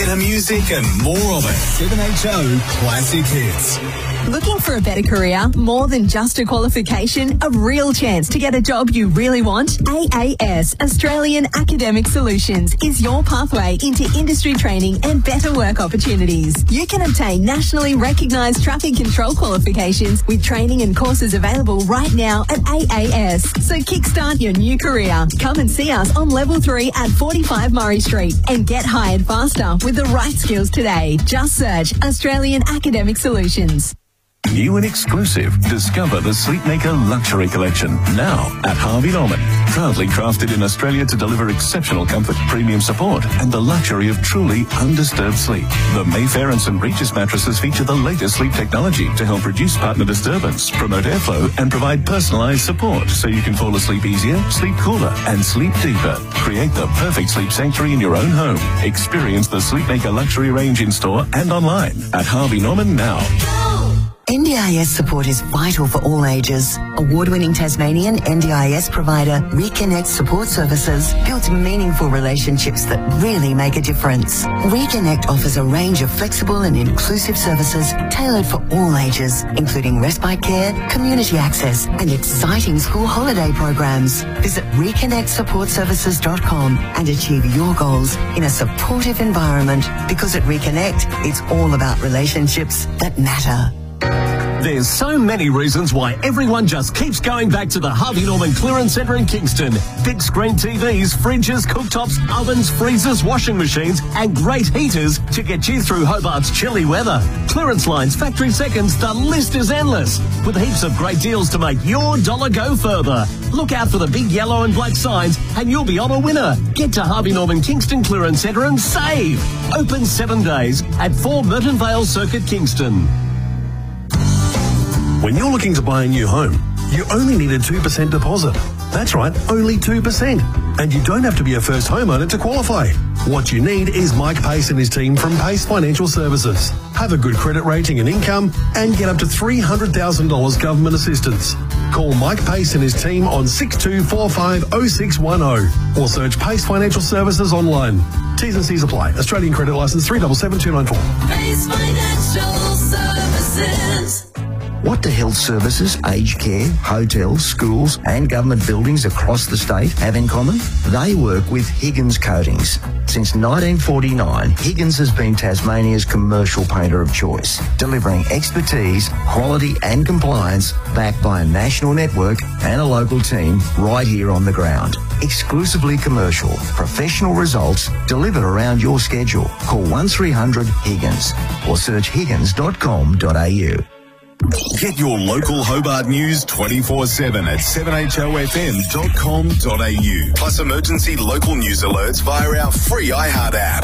Better music and more of it. 7HO Classic Hits. Looking for a better career? More than just a qualification? A real chance to get a job you really want? AAS, Australian Academic Solutions, is your pathway into industry training and better work opportunities. You can obtain nationally recognised traffic control qualifications with training and courses available right now at AAS. So kickstart your new career. Come and see us on Level 3 at 45 Murray Street and get hired faster with the right skills today. Just search Australian Academic Solutions. New and exclusive. Discover the Sleepmaker Luxury Collection now at Harvey Norman. Proudly crafted in Australia to deliver exceptional comfort, premium support, and the luxury of truly undisturbed sleep. The Mayfair and St. Regis mattresses feature the latest sleep technology to help reduce partner disturbance, promote airflow, and provide personalized support so you can fall asleep easier, sleep cooler, and sleep deeper. Create the perfect sleep sanctuary in your own home. Experience the Sleepmaker Luxury range in store and online at Harvey Norman now. NDIS support is vital for all ages. Award-winning Tasmanian NDIS provider Reconnect Support Services builds meaningful relationships that really make a difference. Reconnect offers a range of flexible and inclusive services tailored for all ages, including respite care, community access, and exciting school holiday programs. Visit reconnectsupportservices.com and achieve your goals in a supportive environment, because at Reconnect, it's all about relationships that matter. There's so many reasons why everyone just keeps going back to the Harvey Norman Clearance Centre in Kingston. Big screen TVs, fridges, cooktops, ovens, freezers, washing machines, and great heaters to get you through Hobart's chilly weather. Clearance lines, factory seconds, the list is endless, with heaps of great deals to make your dollar go further. Look out for the big yellow and black signs and you'll be on a winner. Get to Harvey Norman Kingston Clearance Centre and save. Open 7 days at 4 Merton Vale Circuit, Kingston. When you're looking to buy a new home, you only need a 2% deposit. That's right, only 2%. And you don't have to be a first homeowner to qualify. What you need is Mike Pace and his team from Pace Financial Services. Have a good credit rating and income and get up to $300,000 government assistance. Call Mike Pace and his team on 62450610 or search Pace Financial Services online. T's and C's apply. Australian credit licence 377294. Pace Financial Services. What do health services, aged care, hotels, schools and government buildings across the state have in common? They work with Higgins Coatings. Since 1949, Higgins has been Tasmania's commercial painter of choice, delivering expertise, quality and compliance backed by a national network and a local team right here on the ground. Exclusively commercial, professional results delivered around your schedule. Call 1300 Higgins or search higgins.com.au. Get your local Hobart news 24/7 at 7hofm.com.au. Plus emergency local news alerts via our free iHeart app.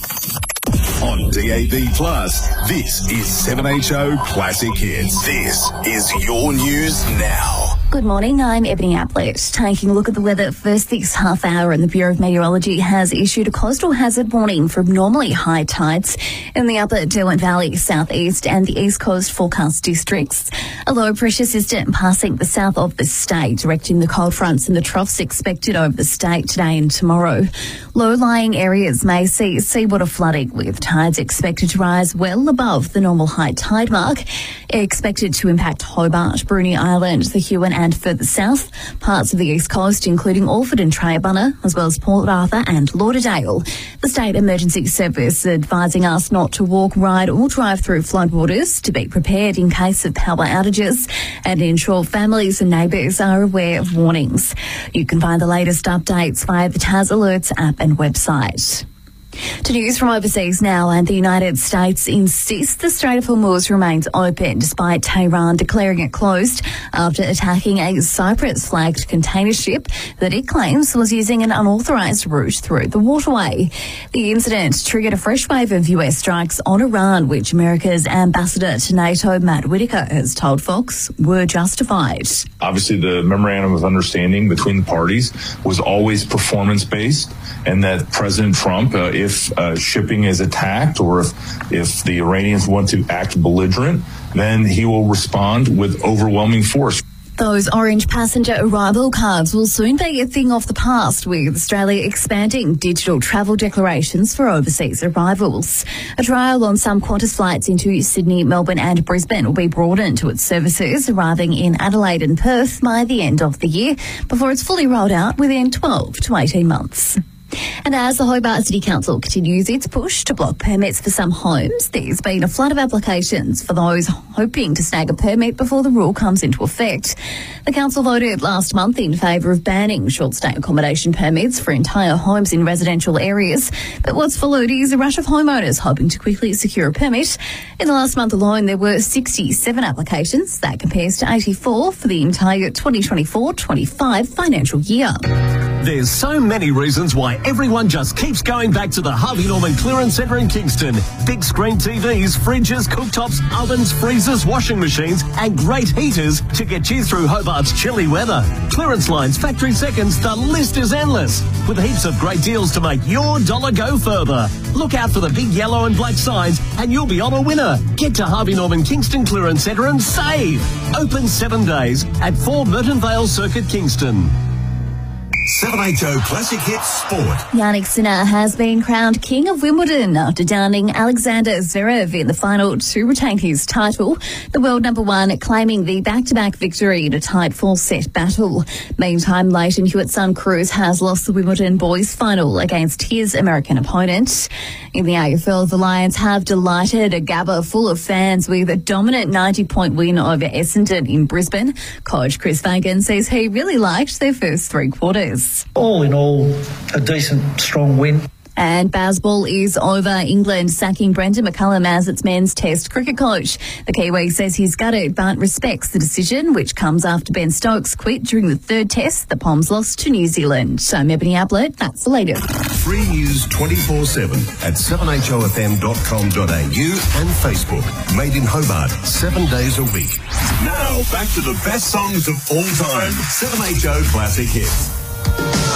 On DAB+, this is 7HO Classic Hits. This is your news now. Good morning, I'm Ebony Aplett. Taking a look at the weather first this half hour, and the Bureau of Meteorology has issued a coastal hazard warning for abnormally high tides in the upper Derwent Valley, southeast and the east coast forecast districts. A low pressure system passing the south of the state, directing the cold fronts and the troughs expected over the state today and tomorrow. Low-lying areas may see seawater flooding, with tides expected to rise well above the normal high tide mark. Expected to impact Hobart, Bruny Island, the Huon and further south, parts of the east coast including Alford and Trayabunna, as well as Port Arthur and Lauderdale. The State Emergency Service advising us not to walk, ride or drive through floodwaters, to be prepared in case of power outages and ensure families and neighbours are aware of warnings. You can find the latest updates via the Tas Alerts app and website. To news from overseas now, and the United States insists the Strait of Hormuz remains open despite Tehran declaring it closed after attacking a Cyprus-flagged container ship that it claims was using an unauthorised route through the waterway. The incident triggered a fresh wave of US strikes on Iran, which America's ambassador to NATO, Matt Whitaker, has told Fox were justified. Obviously, the memorandum of understanding between the parties was always performance-based, and that President Trump, if shipping is attacked or if the Iranians want to act belligerent, then he will respond with overwhelming force. Those orange passenger arrival cards will soon be a thing of the past, with Australia expanding digital travel declarations for overseas arrivals. A trial on some Qantas flights into Sydney, Melbourne and Brisbane will be broadened to its services arriving in Adelaide and Perth by the end of the year, before it's fully rolled out within 12 to 18 months. And as the Hobart City Council continues its push to block permits for some homes, there's been a flood of applications for those hoping to snag a permit before the rule comes into effect. The council voted last month in favour of banning short-stay accommodation permits for entire homes in residential areas, but what's followed is a rush of homeowners hoping to quickly secure a permit. In the last month alone, there were 67 applications. That compares to 84 for the entire 2024-25 financial year. There's so many reasons why everyone just keeps going back to the Harvey Norman Clearance Centre in Kingston. Big screen TVs, fridges, cooktops, ovens, freezers, washing machines and great heaters to get you through Hobart's chilly weather. Clearance lines, factory seconds, the list is endless. With heaps of great deals to make your dollar go further. Look out for the big yellow and black signs and you'll be on a winner. Get to Harvey Norman Kingston Clearance Centre and save. Open 7 days at 4 Merton Vale Circuit, Kingston. 7HO Classic Hits Sport. Yannick Sinner has been crowned King of Wimbledon after downing Alexander Zverev in the final to retain his title. The world number one claiming the back-to-back victory in a tight 4-set battle. Meantime, Leighton Hewitt's son Cruz has lost the Wimbledon boys final against his American opponent. In the AFL, the Lions have delighted a Gabba full of fans with a dominant 90-point win over Essendon in Brisbane. Coach Chris Fagan says he really liked their first 3 quarters. All in all, a decent, strong win. And Bazball is over, England sacking Brendan McCullum as its men's test cricket coach. The Kiwi says he's gutted but respects the decision, which comes after Ben Stokes quit during the 3rd test the Poms lost to New Zealand. So, Ebony Ablett, that's the latest. Free news 24/7 at 7hofm.com.au and Facebook. Made in Hobart, 7 days a week. Now, back to the best songs of all time. 7HO Classic Hits.